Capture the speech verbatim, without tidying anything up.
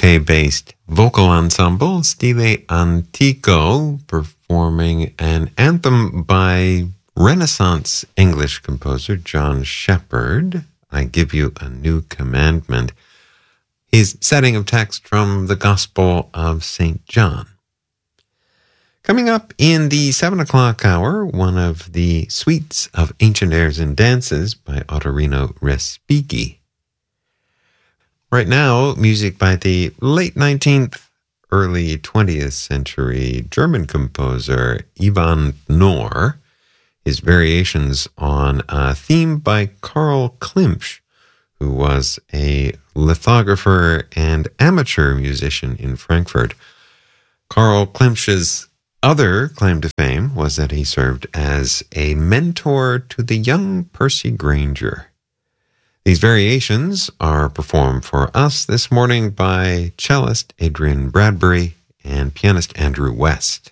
K-based vocal ensemble Stile Antico performing an anthem by Renaissance English composer John Shepherd, I Give You a New Commandment, his setting of text from the Gospel of Saint John. Coming up in the seven o'clock hour, one of the suites of Ancient Airs and Dances by Ottorino Respighi. Right now, music by the late nineteenth, early twentieth century German composer Ivan Knorr, his variations on a theme by Karl Klimsch, who was a lithographer and amateur musician in Frankfurt. Karl Klimsch's other claim to fame was that he served as a mentor to the young Percy Grainger. These variations are performed for us this morning by cellist Adrian Bradbury and pianist Andrew West.